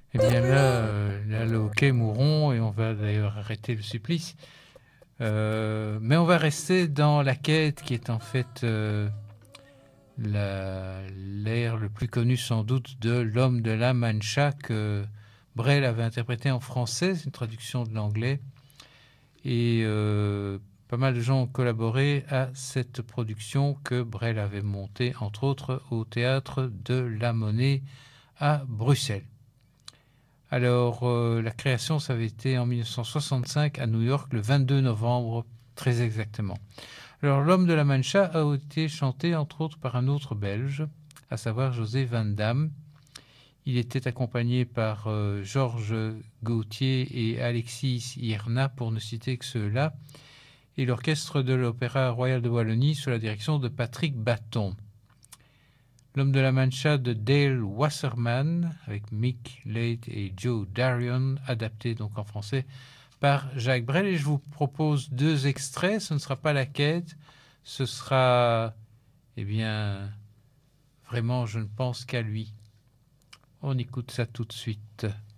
Eh bien là, là, le hoquet mourront et on va d'ailleurs arrêter le supplice. Mais on va rester dans la quête qui est en fait l'air le plus connu sans doute de l'homme de la Mancha que Brel avait interprété en français, c'est une traduction de l'anglais. Et pas mal de gens ont collaboré à cette production que Brel avait montée, entre autres, au théâtre de la Monnaie à Bruxelles. Alors, la création, ça avait été en 1965 à New York, le 22 novembre, très exactement. Alors, L'Homme de la Mancha a été chanté, entre autres, par un autre Belge, à savoir José Van Damme. Il était accompagné par Georges Gauthier et Alexis Irna, pour ne citer que ceux-là, et l'orchestre de l'Opéra Royal de Wallonie sous la direction de Patrick Batton. L'Homme de la Mancha de Dale Wasserman, avec Mick Lade et Joe Darion, adapté donc en français par Jacques Brel. Et je vous propose deux extraits. Ce ne sera pas la quête, ce sera, eh bien, vraiment, je ne pense qu'à lui. On écoute ça tout de suite.